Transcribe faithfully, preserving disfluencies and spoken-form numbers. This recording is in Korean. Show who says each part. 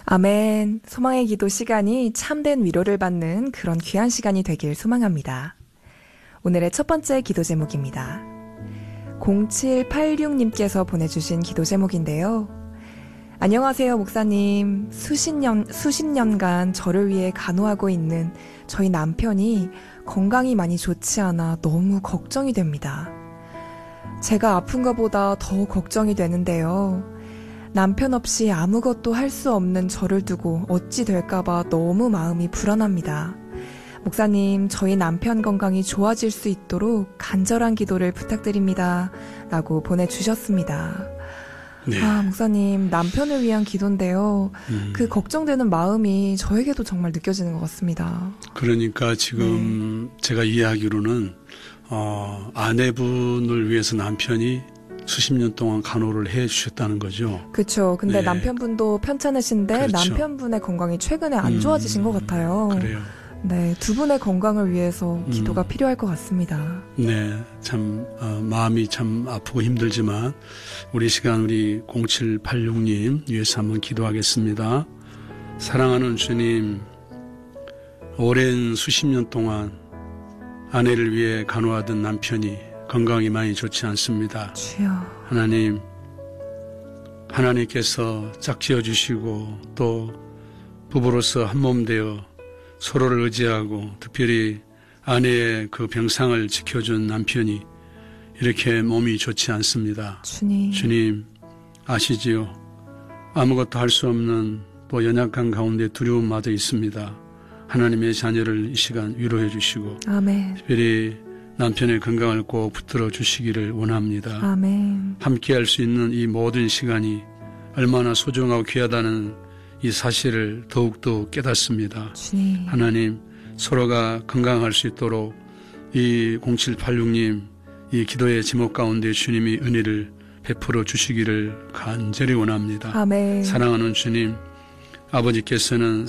Speaker 1: 아멘. 소망의 기도 시간이 참된 위로를 받는 그런 귀한 시간이 되길 소망합니다. 오늘의 첫 번째 기도 제목입니다. 공칠팔육님께서 보내주신 기도 제목인데요. 안녕하세요, 목사님. 수십 년, 수십 년간 저를 위해 간호하고 있는 저희 남편이 건강이 많이 좋지 않아 너무 걱정이 됩니다. 제가 아픈 것보다 더 걱정이 되는데요. 남편 없이 아무것도 할 수 없는 저를 두고 어찌 될까봐 너무 마음이 불안합니다. 목사님, 저희 남편 건강이 좋아질 수 있도록 간절한 기도를 부탁드립니다. 라고 보내주셨습니다.
Speaker 2: 네.
Speaker 1: 아, 목사님, 남편을 위한 기도인데요. 음. 그 걱정되는 마음이 저에게도 정말 느껴지는 것 같습니다.
Speaker 2: 그러니까 지금 네. 제가 이해하기로는 어, 아내분을 위해서 남편이 수십 년 동안 간호를 해 주셨다는 거죠.
Speaker 1: 그렇죠. 근데
Speaker 2: 네. 남편분도
Speaker 1: 편찮으신데 그렇죠. 남편분의 건강이 최근에 안 좋아지신 음, 것 같아요.
Speaker 2: 그래요.
Speaker 1: 네, 두 분의 건강을 위해서 기도가 음, 필요할 것 같습니다.
Speaker 2: 네, 참 어, 마음이 참 아프고 힘들지만 우리 시간 우리 공칠팔육님 위해서 한번 기도하겠습니다. 사랑하는 주님, 오랜 수십 년 동안 아내를 위해 간호하던 남편이 건강이 많이 좋지 않습니다.
Speaker 1: 주여.
Speaker 2: 하나님, 하나님께서 짝지어 주시고 또 부부로서 한몸 되어 서로를 의지하고 특별히 아내의 그 병상을 지켜준 남편이 이렇게 몸이 좋지 않습니다.
Speaker 1: 주님.
Speaker 2: 주님, 아시지요? 아무것도 할 수 없는 또 연약한 가운데 두려움마저 있습니다. 하나님의 자녀를 이 시간 위로해 주시고
Speaker 1: 아멘.
Speaker 2: 특별히 남편의 건강을 꼭 붙들어 주시기를 원합니다.
Speaker 1: 아멘.
Speaker 2: 함께할 수 있는 이 모든 시간이 얼마나 소중하고 귀하다는 이 사실을 더욱더 깨닫습니다.
Speaker 1: 주님.
Speaker 2: 하나님, 서로가 건강할 수 있도록 이 공칠팔육님 이 기도의 제목 가운데 주님이 은혜를 베풀어 주시기를 간절히 원합니다.
Speaker 1: 아멘.
Speaker 2: 사랑하는 주님, 아버지께서는